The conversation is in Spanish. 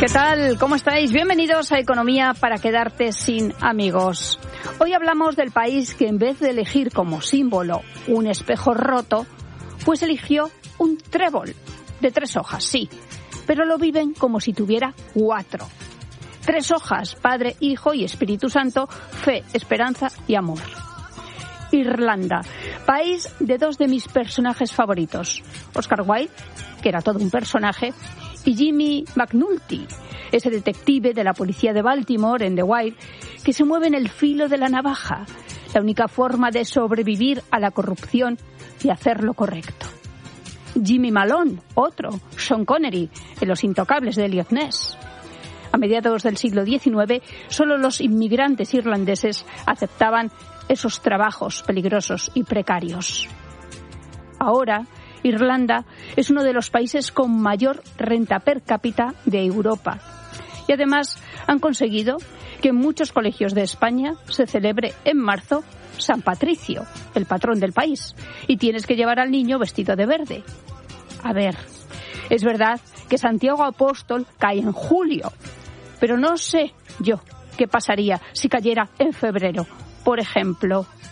¿Qué tal? ¿Cómo estáis? Bienvenidos a Economía para quedarte sin amigos. Hoy hablamos del país que en vez de elegir como símbolo un espejo roto, pues eligió un trébol de 3 hojas, sí, pero lo viven como si tuviera 4. 3 hojas, Padre, Hijo y Espíritu Santo, fe, esperanza y amor. Irlanda, país de 2 de mis personajes favoritos, Oscar Wilde, que era todo un personaje, y Jimmy McNulty, ese detective de la policía de Baltimore en The Wire, que se mueve en el filo de la navaja, la única forma de sobrevivir a la corrupción y hacer lo correcto. Jimmy Malone, otro, Sean Connery, en Los Intocables de Eliot Ness. A mediados del siglo XIX, solo los inmigrantes irlandeses aceptaban esos trabajos peligrosos y precarios. Ahora, Irlanda es uno de los países con mayor renta per cápita de Europa. Y además han conseguido que en muchos colegios de España se celebre en marzo San Patricio, el patrón del país, y tienes que llevar al niño vestido de verde. A ver, es verdad que Santiago Apóstol cae en julio, pero no sé yo qué pasaría si cayera en febrero, por ejemplo.